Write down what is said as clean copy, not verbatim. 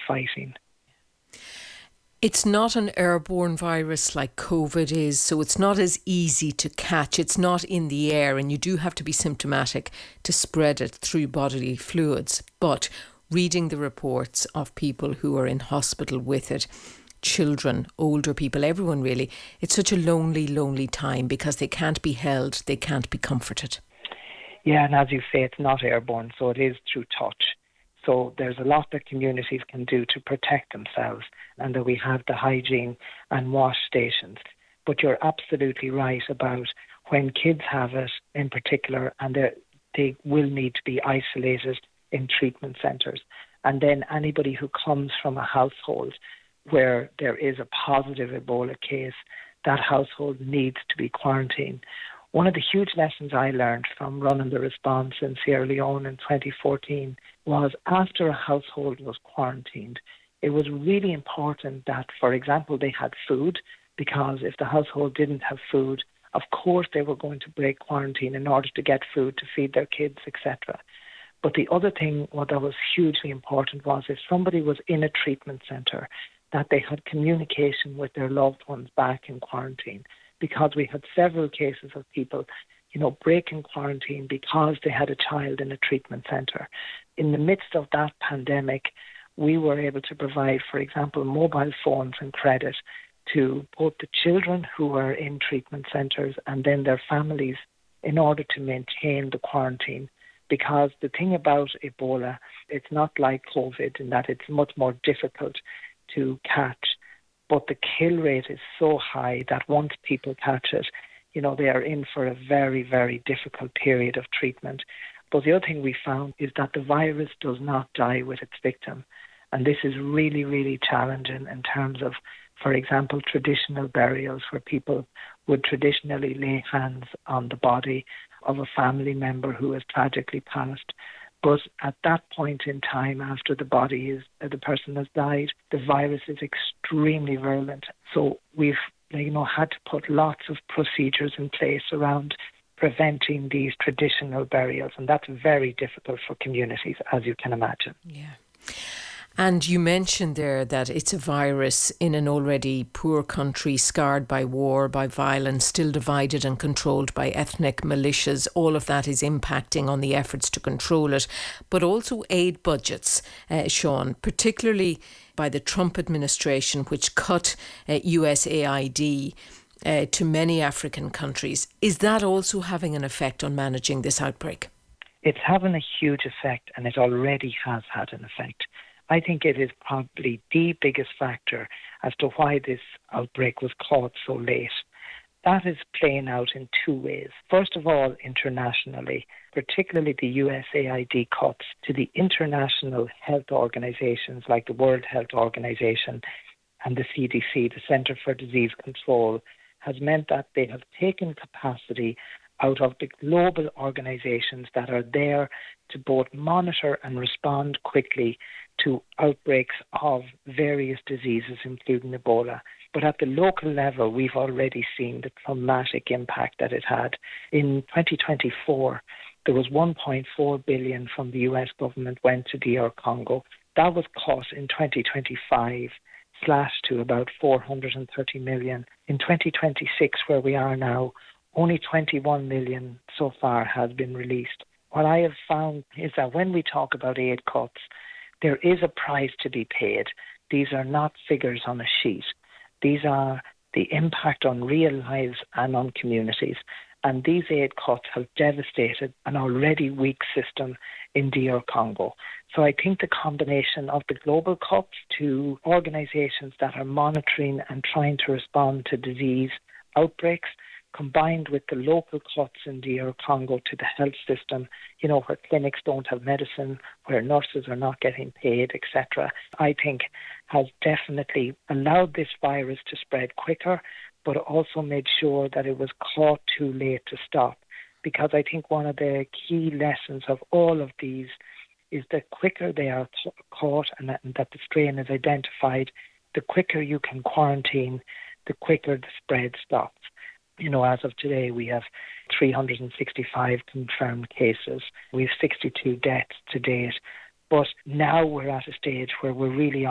fighting. It's not an airborne virus like COVID is, so it's not as easy to catch. It's not in the air, and you do have to be symptomatic to spread it through bodily fluids. But reading the reports of people who are in hospital with it, children, older people, everyone really, it's such a lonely, lonely time because they can't be held, they can't be comforted. Yeah, and as you say, it's not airborne, so it is through touch. So there's a lot that communities can do to protect themselves, and that we have the hygiene and wash stations. But you're absolutely right about when kids have it in particular, and they will need to be isolated in treatment centres. And then anybody who comes from a household where there is a positive Ebola case, that household needs to be quarantined. One of the huge lessons I learned from running the response in Sierra Leone in 2014 was after a household was quarantined, it was really important that, for example, they had food, because if the household didn't have food, of course they were going to break quarantine in order to get food to feed their kids, etc. But the other thing that was hugely important was if somebody was in a treatment centre, that they had communication with their loved ones back in quarantine. Because we had several cases of people, breaking quarantine because they had a child in a treatment centre. In the midst of that pandemic, we were able to provide, for example, mobile phones and credit to both the children who were in treatment centres and then their families in order to maintain the quarantine. Because the thing about Ebola, it's not like COVID in that it's much more difficult to catch. But the kill rate is so high that once people catch it, they are in for a very, very difficult period of treatment. But the other thing we found is that the virus does not die with its victim. And this is really, really challenging in terms of, for example, traditional burials where people would traditionally lay hands on the body of a family member who has tragically passed. But at that point in time, after the person has died, the virus is extremely virulent. So we've, had to put lots of procedures in place around preventing these traditional burials, and that's very difficult for communities, as you can imagine. Yeah. And you mentioned there that it's a virus in an already poor country, scarred by war, by violence, still divided and controlled by ethnic militias. All of that is impacting on the efforts to control it, but also aid budgets, Sean, particularly by the Trump administration, which cut USAID to many African countries. Is that also having an effect on managing this outbreak? It's having a huge effect, and it already has had an effect. I think it is probably the biggest factor as to why this outbreak was caught so late. That is playing out in two ways. First of all, internationally, particularly the USAID cuts to the international health organizations like the World Health Organization and the CDC, the Center for Disease Control, has meant that they have taken capacity out of the global organizations that are there to both monitor and respond quickly to outbreaks of various diseases, including Ebola. But at the local level, we've already seen the traumatic impact that it had. In 2024, there was 1.4 billion from the US government went to DR Congo. That was cut in 2025, slashed to about 430 million. In 2026, where we are now, only 21 million so far has been released. What I have found is that when we talk about aid cuts, there is a price to be paid. These are not figures on a sheet. These are the impact on real lives and on communities. And these aid cuts have devastated an already weak system in DR Congo. So I think the combination of the global cuts to organizations that are monitoring and trying to respond to disease outbreaks, combined with the local cuts in DR Congo to the health system, where clinics don't have medicine, where nurses are not getting paid, etc., I think has definitely allowed this virus to spread quicker, but also made sure that it was caught too late to stop. Because I think one of the key lessons of all of these is the quicker they are caught and that the strain is identified, the quicker you can quarantine, the quicker the spread stops. As of today, we have 365 confirmed cases. We have 62 deaths to date. But now we're at a stage where we're really